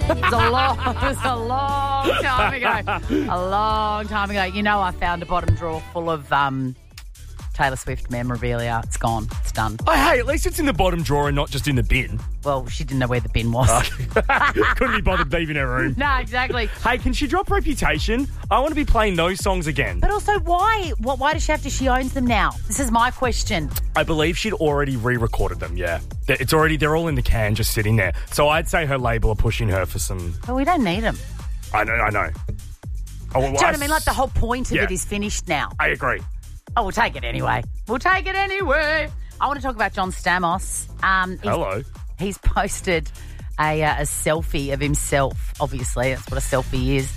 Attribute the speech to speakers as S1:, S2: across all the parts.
S1: It was a long time ago. A long time ago. You know, I found a bottom drawer full of Taylor Swift memorabilia. It's gone. It's done.
S2: Oh, hey, at least it's in the bottom drawer and not just in the bin.
S1: Well, she didn't know where the bin was.
S2: Couldn't be bothered leaving her room.
S1: No, exactly.
S2: Hey, can she drop Reputation? I want to be playing those songs again.
S1: But also, why? Why does she have to? She owns them now. This is my question.
S2: I believe she'd already re-recorded them, yeah. They're all in the can just sitting there. So I'd say her label are pushing her for some...
S1: But we don't need them.
S2: I know. Oh, well,
S1: Do you know what I mean? Like, the whole point of it is finished now.
S2: I agree.
S1: Oh, we'll take it anyway. I want to talk about John Stamos.
S2: Hello.
S1: He's posted a selfie of himself. Obviously, that's what a selfie is.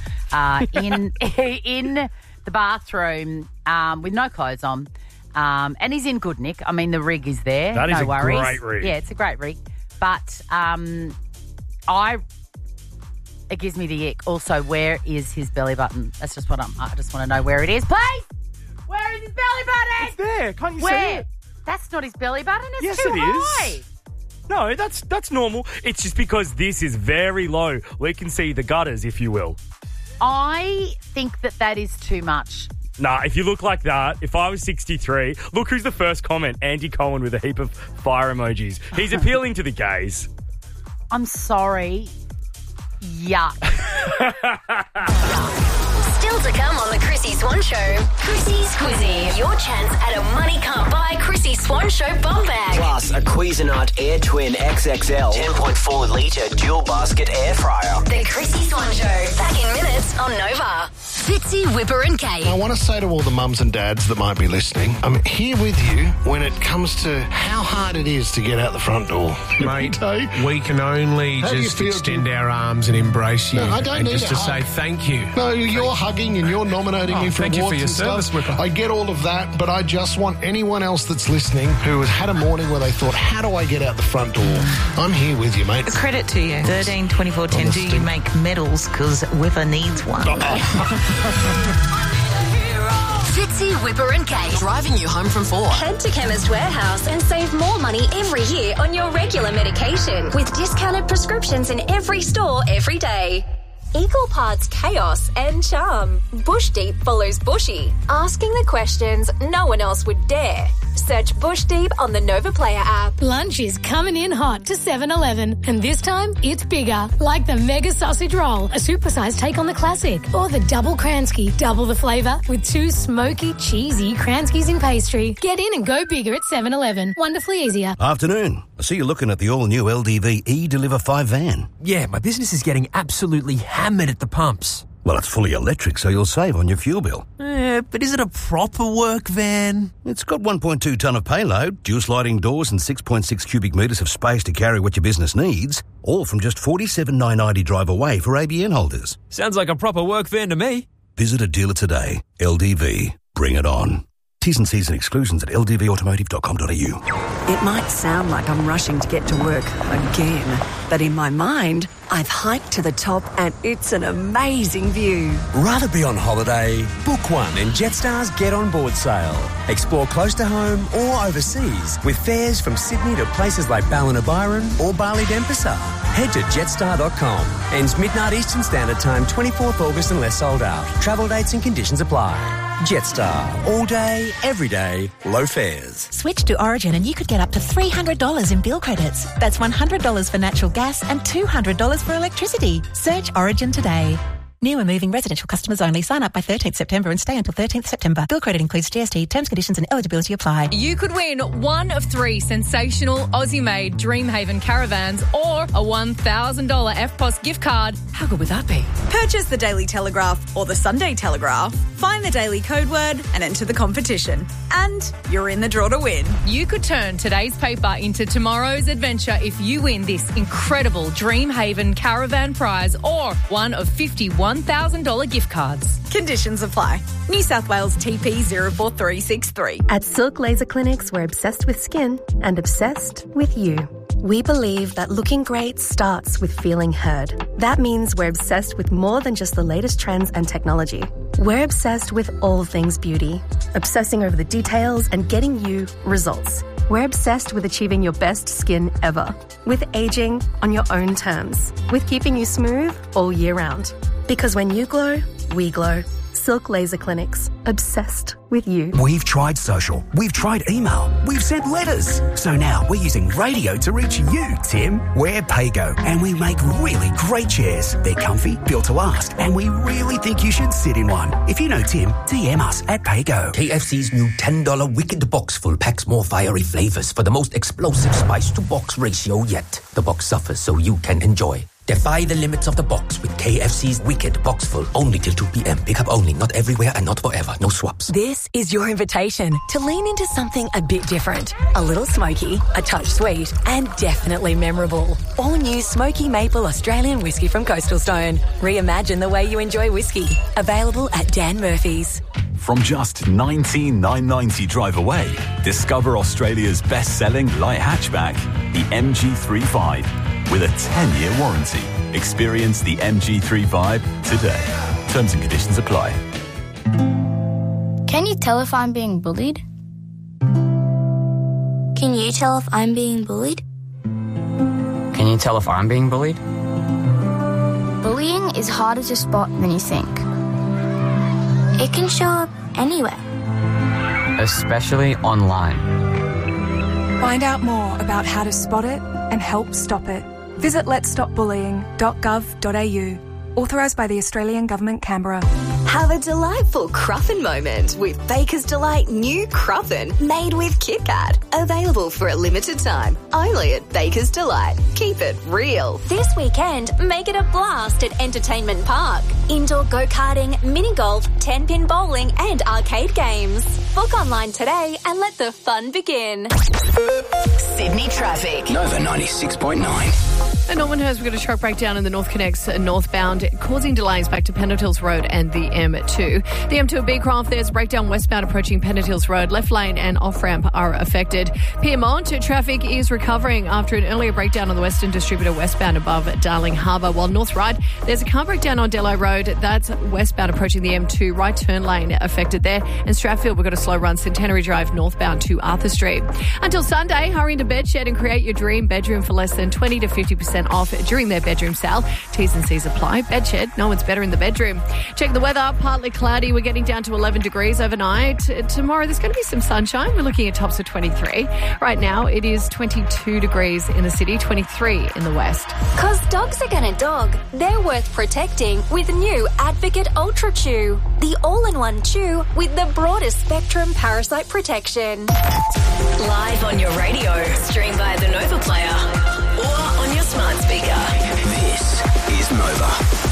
S1: In the bathroom with no clothes on. And he's in good nick. I mean, the rig is there.
S2: That is
S1: no worries.
S2: Great rig.
S1: Yeah, it's a great rig. But it gives me the ick. Also, where is his belly button? That's just what I just want to know where it is. Please! Where is his belly button?
S2: It's there. Can't you see it?
S1: That's not his belly button. It's
S2: yes,
S1: too
S2: it
S1: high.
S2: Is. No, that's normal. It's just because this is very low. We can see the gutters, if you will.
S1: I think that is too much.
S2: Nah, if you look like that, if I was 63, look who's the first comment. Andy Cohen with a heap of fire emojis. He's appealing to the gays.
S1: I'm sorry. Yuck.
S3: Still to come on the Chrissy Swan Show. Chrissy's Quizzy. Your chance at a money can't buy Chrissy Swan Show bum bag.
S4: Plus a Cuisinart Air Twin XXL 10.4 litre dual basket air fryer.
S3: The Chrissy Swan Show. Back in minutes on Nova. Fitzy, Whipper and Kate.
S5: I want to say to all the mums and dads that might be listening, I'm here with you when it comes to how hard it is to get out the front door.
S6: Mate, we can only just extend our arms and embrace you.
S5: No, I don't
S6: and
S5: need
S6: just
S5: a
S6: to
S5: hug.
S6: say thank you.
S5: No, you're hugging and you're nominating me for
S6: thank you
S5: awards
S6: for your
S5: and
S6: service,
S5: stuff.
S6: Whipper.
S5: I get all of that, but I just want anyone else that's listening who has had a morning where they thought, how do I get out the front door? I'm here with you, mate.
S7: Credit to you. 13 24 10. Do you make medals? Because Whipper needs one.
S3: Fitzy, Whipper and Kate. Driving you home from 4.
S8: Head to Chemist Warehouse and save more money every year on your regular medication with discounted prescriptions in every store every day. Equal parts chaos and charm. Bush Deep follows Bushy, asking the questions no one else would dare. Search Bush Deep on the Nova Player app.
S9: Lunch is coming in hot to 7-Eleven, and this time it's bigger, like the Mega Sausage Roll, a supersized take on the classic, or the Double Kransky, double the flavour with 2 smoky, cheesy Kranskys in pastry. Get in and go bigger at 7-Eleven. Wonderfully easier.
S10: Afternoon. I see you're looking at the all-new LDV eDeliver 5 van.
S11: Yeah, my business is getting absolutely hammered at the pumps.
S10: Well, it's fully electric, so you'll save on your fuel bill.
S11: But is it a proper work van?
S10: It's got 1.2 tonne of payload, dual sliding doors and 6.6 cubic metres of space to carry what your business needs, all from just $47,990 drive away for ABN holders.
S11: Sounds like a proper work van to me.
S10: Visit a dealer today. LDV. Bring it on. T's and C's and exclusions at ldvautomotive.com.au.
S12: It might sound like I'm rushing to get to work again, but in my mind, I've hiked to the top and it's an amazing view.
S13: Rather be on holiday? Book one in Jetstar's Get On Board sale. Explore close to home or overseas with fares from Sydney to places like Ballina-Byron or Bali Denpasar. Head to jetstar.com. Ends midnight Eastern Standard Time, 24th August unless sold out. Travel dates and conditions apply. Jetstar. All day, every day, low fares.
S14: Switch to Origin and you could get up to $300 in bill credits. That's $100 for natural gas and $200 for electricity. Search Origin today. New and moving residential customers only. Sign up by 13th September and stay until 13th September. Bill credit includes GST. Terms, conditions and eligibility apply.
S15: You could win one of 3 sensational Aussie-made Dreamhaven caravans or a $1,000 EFTPOS gift card. How good would that be?
S16: Purchase the Daily Telegraph or the Sunday Telegraph. Find the daily code word and enter the competition. And you're in the draw to win.
S15: You could turn today's paper into tomorrow's adventure if you win this incredible Dreamhaven caravan prize or one of 51 $1,000 gift cards.
S16: Conditions apply. New South Wales TP 04363.
S17: At Silk Laser Clinics, we're obsessed with skin and obsessed with you. We believe that looking great starts with feeling heard. That means we're obsessed with more than just the latest trends and technology. We're obsessed with all things beauty, obsessing over the details and getting you results. We're obsessed with achieving your best skin ever. With aging on your own terms. With keeping you smooth all year round. Because when you glow, we glow. Silk Laser Clinics. Obsessed with you.
S18: We've tried social. We've tried email. We've sent letters. So now we're using radio to reach you, Tim. We're Paygo, and we make really great chairs. They're comfy, built to last, and we really think you should sit in one. If you know Tim, DM us at Paygo.
S11: KFC's new $10 Wicked Box Full packs more fiery flavours for the most explosive spice-to-box ratio yet. The box suffers so you can enjoy. Defy the limits of the box with KFC's Wicked Box Full. Only till 2 p.m. Pick up only. Not everywhere and not forever. No swaps.
S19: This is your invitation to lean into something a bit different. A little smoky, a touch sweet, and definitely memorable. All new Smoky Maple Australian whiskey from Coastal Stone. Reimagine the way you enjoy whiskey. Available at Dan Murphy's.
S20: From just $19,990 drive away, discover Australia's best-selling light hatchback, the MG3 with a 10-year warranty. Experience the MG3 Vibe today. Terms and conditions apply.
S21: Can you tell if I'm being bullied? Can you tell if I'm being bullied?
S22: Can you tell if I'm being bullied?
S21: Bullying is harder to spot than you think. It can show up anywhere.
S22: Especially online.
S23: Find out more about how to spot it and help stop it. Visit letsstopbullying.gov.au. Authorised by the Australian Government, Canberra.
S24: Have a delightful Cruffin moment with Baker's Delight new Cruffin made with Kit Kat. Available for a limited time, only at Baker's Delight. Keep it real.
S8: This weekend, make it a blast at Entertainment Park. Indoor go-karting, mini-golf, 10-pin bowling and arcade games. Book online today and let the fun begin.
S3: Sydney traffic.
S4: Nova 96.9.
S25: And Norman Hurst, we've got a truck breakdown in the North Connects northbound, causing delays back to Pennant Hills Road and the M2. The M2 at Beecroft, there's a breakdown westbound approaching Pennant Hills Road. Left lane and off-ramp are affected. Pyrmont, traffic is recovering after an earlier breakdown on the Western Distributor westbound above Darling Harbour. While North Right, there's a car breakdown on Dello Road. That's westbound approaching the M2. Right turn lane affected there. And Strathfield, we've got a slow run Centenary Drive northbound to Arthur Street. Until Sunday, hurry into Bedshed and create your dream bedroom for less than 20 to 50% off during their bedroom sale. T's and C's apply. Bedshed, no one's better in the bedroom. Check the weather, partly cloudy. We're getting down to 11 degrees overnight. Tomorrow there's going to be some sunshine. We're looking at tops of 23. Right now it is 22 degrees in the city, 23 in the west.
S8: Cause dogs are gonna dog. They're worth protecting with new Advocate Ultra Chew. The all-in-one chew with the broadest spectrum parasite protection.
S3: Live on your radio, stream via the Nova Player or on your smart speaker.
S4: This is Nova.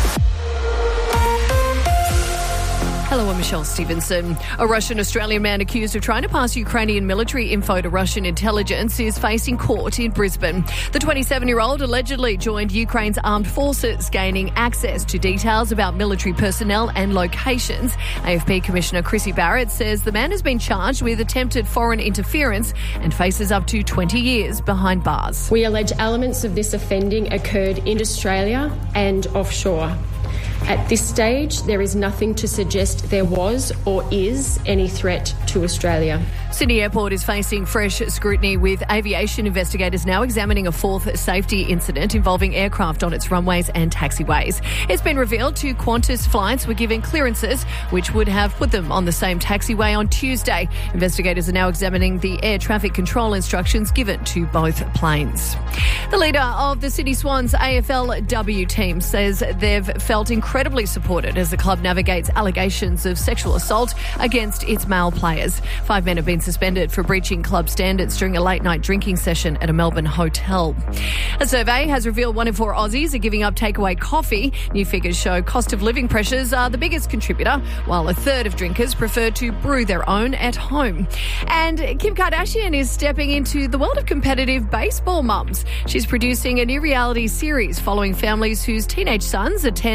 S25: Hello, I'm Michelle Stevenson. A Russian-Australian man accused of trying to pass Ukrainian military info to Russian intelligence is facing court in Brisbane. The 27-year-old allegedly joined Ukraine's armed forces, gaining access to details about military personnel and locations. AFP Commissioner Chrissy Barrett says the man has been charged with attempted foreign interference and faces up to 20 years behind bars.
S26: We allege elements of this offending occurred in Australia and offshore. At this stage, there is nothing to suggest there was or is any threat to Australia.
S25: Sydney Airport is facing fresh scrutiny with aviation investigators now examining a fourth safety incident involving aircraft on its runways and taxiways. It's been revealed two Qantas flights were given clearances which would have put them on the same taxiway on Tuesday. Investigators are now examining the air traffic control instructions given to both planes. The leader of the Sydney Swans AFLW team says they've felt incredibly supported as the club navigates allegations of sexual assault against its male players. 5 men have been suspended for breaching club standards during a late-night drinking session at a Melbourne hotel. A survey has revealed 1 in 4 Aussies are giving up takeaway coffee. New figures show cost of living pressures are the biggest contributor, while a third of drinkers prefer to brew their own at home. And Kim Kardashian is stepping into the world of competitive baseball mums. She's producing a new reality series following families whose teenage sons attend an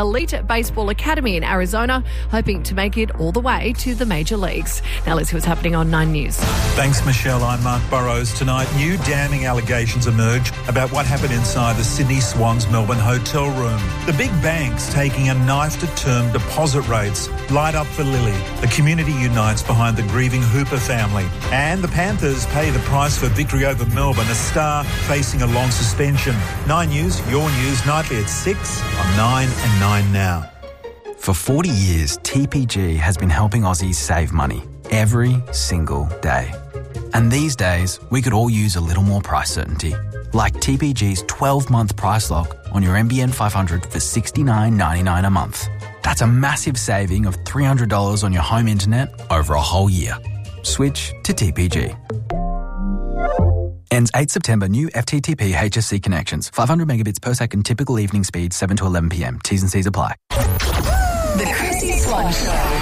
S25: elite baseball academy in Arizona, hoping to make it all the way to the major leagues. Now let's see what's happening on 9 News.
S1: Thanks, Michelle. I'm Mark Burrows. Tonight, new damning allegations emerge about what happened inside the Sydney Swans Melbourne hotel room. The big banks taking a knife-to-term deposit rates. Light up for Lily. The community unites behind the grieving Hooper family. And the Panthers pay the price for victory over Melbourne, a star facing a long suspension. 9 News, your news, nightly at 6 on 9 and 9 Now.
S2: For 40 years, TPG has been helping Aussies save money every single day. And these days, we could all use a little more price certainty. Like TPG's 12-month price lock on your NBN 500 for $69.99 a month. That's a massive saving of $300 on your home internet over a whole year. Switch to TPG. Ends 8 September. New FTTP HSC connections. 500 megabits per second. Typical evening speed 7 to 11 p.m. T's and C's apply.
S3: The Chrissy Swan Show.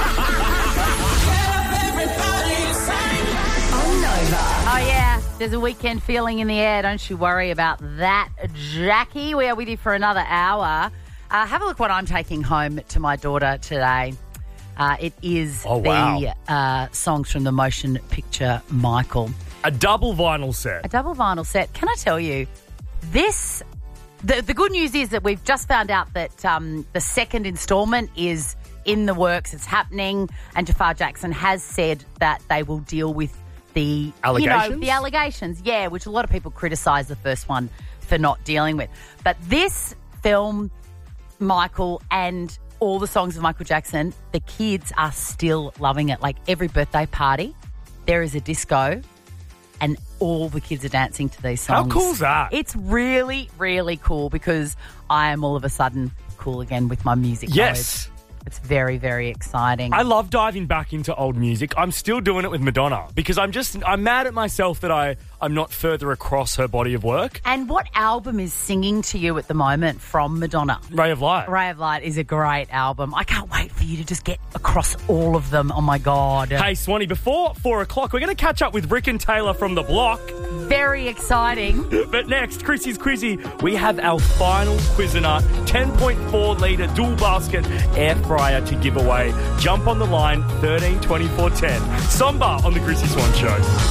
S5: Oh, yeah. There's a weekend feeling in the air. Don't you worry about that, Jackie. We are with you for another hour. Have a look what I'm taking home to my daughter today. It is the songs from the motion picture Michael.
S6: A double vinyl set.
S5: A double vinyl set. Can I tell you, this... The good news is that we've just found out that the second instalment is in the works. It's happening. And Jafar Jackson has said that they will deal with the
S6: allegations?
S5: The allegations, yeah, which a lot of people criticise the first one for not dealing with. But this film, Michael, and all the songs of Michael Jackson, the kids are still loving it. Like every birthday party, there is a disco and all the kids are dancing to these songs.
S6: How cool is that?
S5: It's really, really cool because I am all of a sudden cool again with my music knowledge. It's very, very exciting.
S6: I love diving back into old music. I'm still doing it with Madonna because I'm mad at myself that I'm not further across her body of work.
S5: And what album is singing to you at the moment from Madonna?
S6: Ray of Light.
S5: Ray of Light is a great album. I can't wait for you to just get across all of them. Oh, my God.
S6: Hey, Swanee, before 4 o'clock, we're going to catch up with Rick and Taylor from The Block.
S5: Very exciting.
S6: But next, Chrissy's Quizzy, we have our final Cuisinart 10.4 litre dual basket air fryer to give away. Jump on the line 13 24 10. Samba on the Chrissy Swan Show.